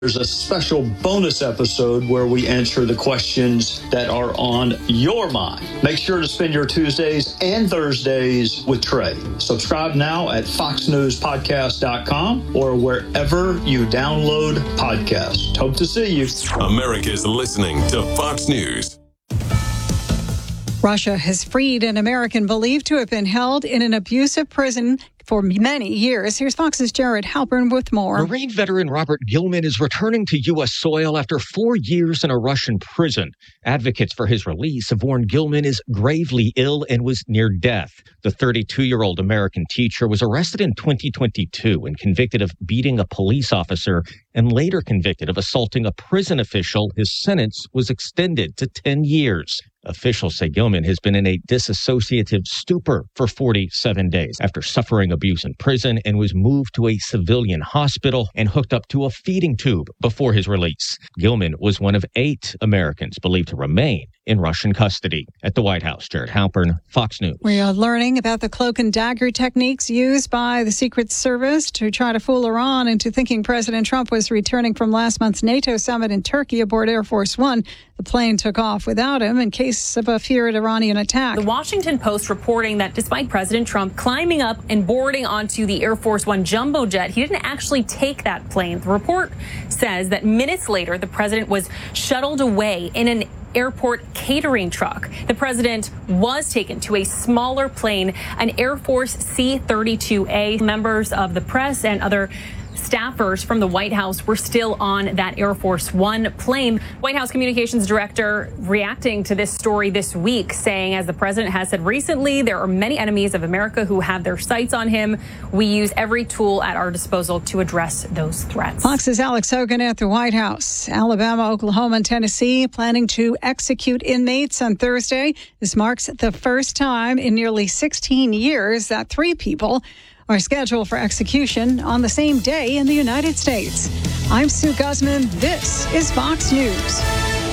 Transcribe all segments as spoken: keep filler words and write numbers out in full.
There's a special bonus episode where we answer the questions that are on your mind. Make sure to spend your Tuesdays and Thursdays with Trey. Subscribe now at fox news podcast dot com or wherever you download podcasts. Hope to see you. America's listening to Fox News. Russia has freed an American believed to have been held in an abusive prison for many years. Here's Fox's Jared Halpern with more. Marine veteran Robert Gilman is returning to U S soil after four years in a Russian prison. Advocates for his release have warned Gilman is gravely ill and was near death. The thirty-two-year-old American teacher was arrested in twenty twenty-two and convicted of beating a police officer and later convicted of assaulting a prison official. His sentence was extended to ten years. Officials say Gilman has been in a dissociative stupor for forty-seven days after suffering abuse in prison and was moved to a civilian hospital and hooked up to a feeding tube before his release. Gilman was one of eight Americans believed to remain in Russian custody. At the White House, Jared Halpern, Fox News. We are learning about the cloak and dagger techniques used by the Secret Service to try to fool Iran into thinking President Trump was returning from last month's NATO summit in Turkey aboard Air Force One. The plane took off without him in case of a feared Iranian attack. The Washington Post reporting that despite President Trump climbing up and boarding onto the Air Force One jumbo jet, he didn't actually take that plane. The report says that minutes later, the president was shuttled away in an airport catering truck. The president was taken to a smaller plane, an Air Force C thirty-two A. Members of the press and other staffers from the White House were still on that Air Force One plane. White House communications director reacting to this story this week, saying, as the president has said recently, there are many enemies of America who have their sights on him. We use every tool at our disposal to address those threats. Fox's Alex Hogan at the White House. Alabama, Oklahoma, and Tennessee planning to execute inmates on Thursday. This marks the first time in nearly sixteen years that three people are scheduled for execution on the same day in the United States. I'm Sue Guzman. This is Fox News.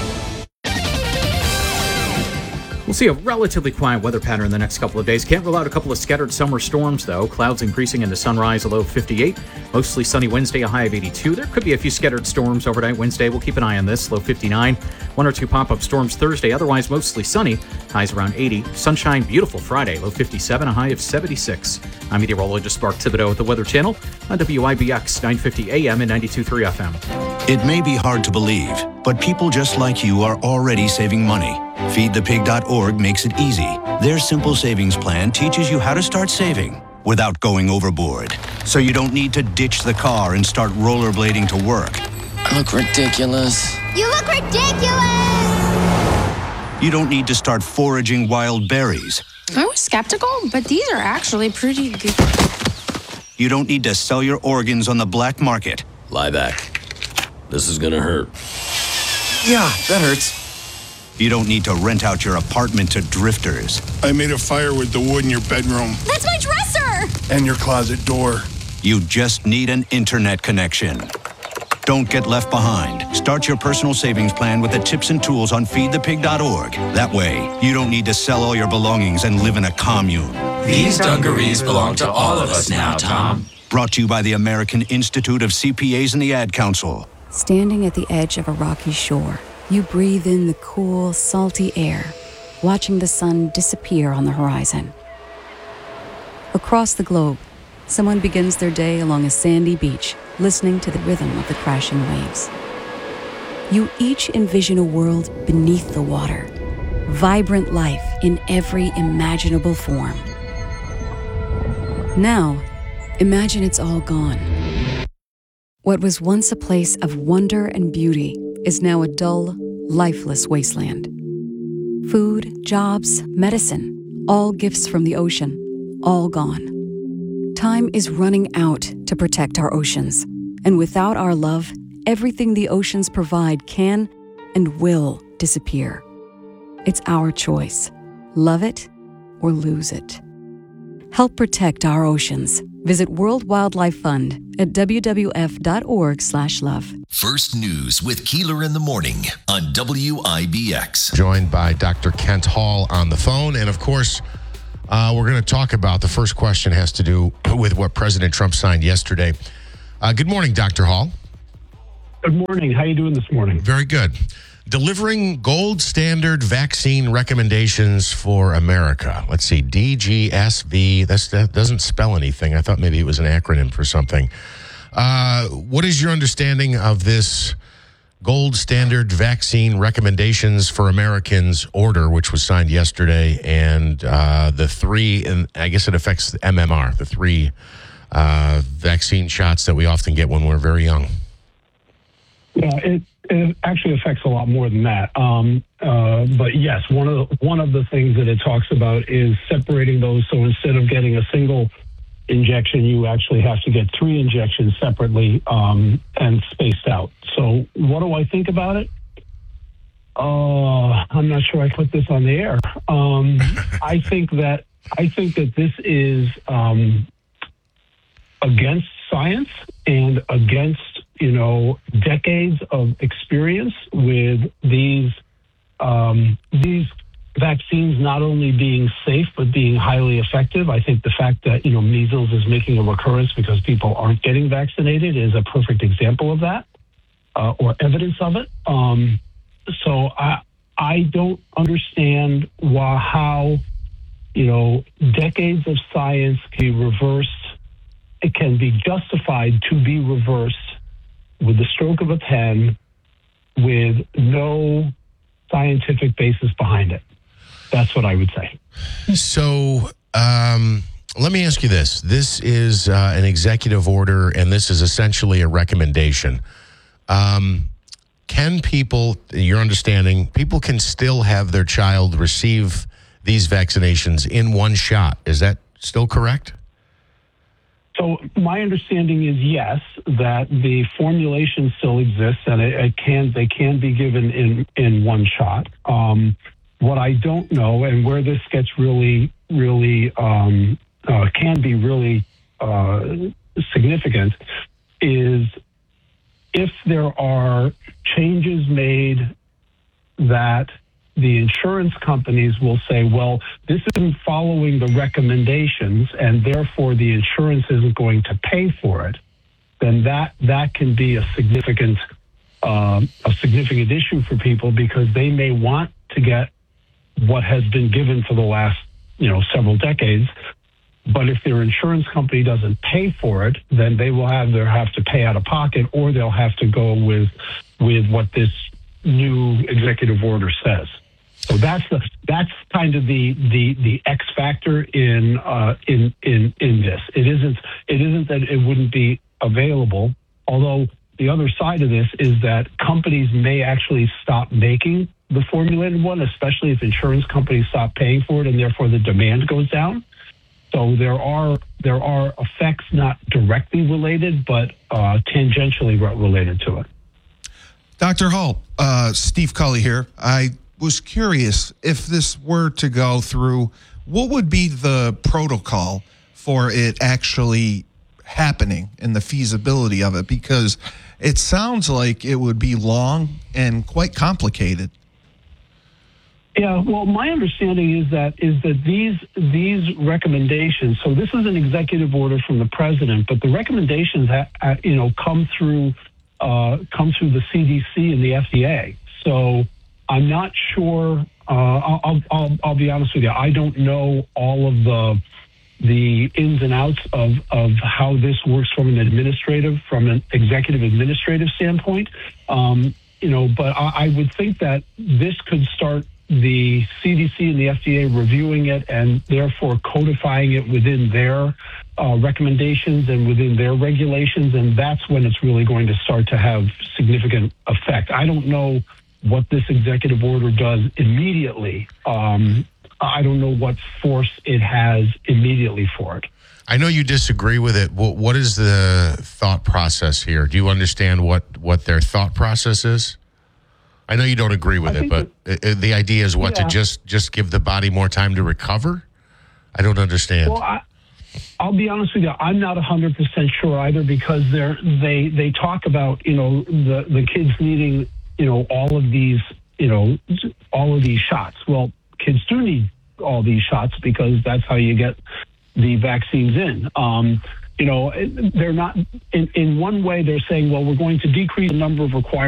We'll see a relatively quiet weather pattern the next couple of days. Can't rule out a couple of scattered summer storms, though. Clouds increasing into sunrise, a low of fifty-eight. Mostly sunny Wednesday, a high of eighty-two. There could be a few scattered storms overnight Wednesday. We'll keep an eye on this, low fifty-nine. One or two pop-up storms Thursday, otherwise mostly sunny. Highs around eighty. Sunshine, beautiful Friday, low fifty-seven, a high of seventy-six. I'm meteorologist Mark Thibodeau at the Weather Channel on W I B X nine fifty A M and ninety-two point three F M. It may be hard to believe, but people just like you are already saving money. feed the pig dot org makes it easy. Their simple savings plan teaches you how to start saving without going overboard. So you don't need to ditch the car and start rollerblading to work. I look ridiculous. You look ridiculous! You don't need to start foraging wild berries. I was skeptical, but these are actually pretty good. You don't need to sell your organs on the black market. Lie back. This is gonna hurt. Yeah, that hurts. You don't need to rent out your apartment to drifters. I made a fire with the wood in your bedroom. That's my dresser! And your closet door. You just need an internet connection. Don't get left behind. Start your personal savings plan with the tips and tools on feed the pig dot org. That way, you don't need to sell all your belongings and live in a commune. These dungarees belong to all of us now, Tom. Brought to you by the American Institute of C P As and the Ad Council. Standing at the edge of a rocky shore, you breathe in the cool, salty air, watching the sun disappear on the horizon. Across the globe, someone begins their day along a sandy beach, listening to the rhythm of the crashing waves. You each envision a world beneath the water, vibrant life in every imaginable form. Now, imagine it's all gone. What was once a place of wonder and beauty is now a dull, lifeless wasteland. Food, jobs, medicine, all gifts from the ocean, all gone. Time is running out to protect our oceans, and without our love, everything the oceans provide can and will disappear. It's our choice. Love it or lose it. Help protect our oceans. Visit World Wildlife Fund at w w f dot org slash love. First News with Keeler in the Morning on W I B X. Joined by Doctor Kent Hall on the phone. And of course, uh, we're going to talk about the first question has to do with what President Trump signed yesterday. Uh, good morning, Doctor Hall. Good morning. How are you doing this morning? Very good. Delivering gold standard vaccine recommendations for America. Let's see, D G S V. That's, that doesn't spell anything. I thought maybe it was an acronym for something. Uh, what is your understanding of this gold standard vaccine recommendations for Americans order, which was signed yesterday, and uh, the three, and I guess it affects the M M R, the three uh, vaccine shots that we often get when we're very young? Yeah, it, it actually affects a lot more than that. Um, uh, but yes, one of the, one of the things that it talks about is separating those. So instead of getting a single injection, you actually have to get three injections separately um, and spaced out. So what do I think about it? Uh, I'm not sure I put this on the air. Um, I think that I think that this is um, against science and against, you know, decades of experience with these um, these vaccines not only being safe but being highly effective. I think the fact that, you know, measles is making a recurrence because people aren't getting vaccinated is a perfect example of that, uh, or evidence of it. Um, so I I don't understand why how you know decades of science can be reversed. It can be justified to be reversed with the stroke of a pen with no scientific basis behind it. That's what I would say. So um, let me ask you this. This is uh, an executive order, and this is essentially a recommendation. Um, can people, your understanding, people can still have their child receive these vaccinations in one shot. Is that still correct? So my understanding is yes, that the formulation still exists and it, it can they can be given in, in one shot. Um, what I don't know, and where this gets really, really um, uh, can be really uh, significant, is if there are changes made that the insurance companies will say, well, this isn't following the recommendations and therefore the insurance isn't going to pay for it, then that that can be a significant um, a significant issue for people because they may want to get what has been given for the last, you know, several decades. But if their insurance company doesn't pay for it, then they will have either have to pay out of pocket or they'll have to go with with what this new executive order says. So that's the that's kind of the the the X factor in uh, in in in this. It isn't it isn't that it wouldn't be available. Although the other side of this is that companies may actually stop making the formulated one, especially if insurance companies stop paying for it, and therefore the demand goes down. So there are there are effects not directly related, but uh, tangentially related to it. Doctor Hall, uh, Steve Cully here. I was curious if this were to go through, what would be the protocol for it actually happening and the feasibility of it? Because it sounds like it would be long and quite complicated. Yeah, well, my understanding is that is that these these recommendations. So this is an executive order from the president, but the recommendations, ha, ha, you know, come through uh, come through the C D C and the F D A. So I'm not sure. Uh, I'll, I'll I'll be honest with you. I don't know all of the the ins and outs of of how this works from an administrative, from an executive administrative standpoint. Um, you know, but I, I would think that this could start the C D C and the F D A reviewing it and therefore codifying it within their uh, recommendations and within their regulations. And that's when it's really going to start to have significant effect. I don't know what this executive order does immediately. Um, I don't know what force it has immediately for it. I know you disagree with it. What, what is the thought process here? Do you understand what, what their thought process is? I know you don't agree with I it, but that, the idea is what, yeah. to just, just give the body more time to recover? I don't understand. Well, I, I'll be honest with you. I'm not one hundred percent sure either because they're, they they talk about, you know, the, the kids needing, you know, all of these, you know, all of these shots. Well, kids do need all these shots because that's how you get the vaccines in. Um, you know, they're not, in, in one way, they're saying, well, we're going to decrease the number of requirements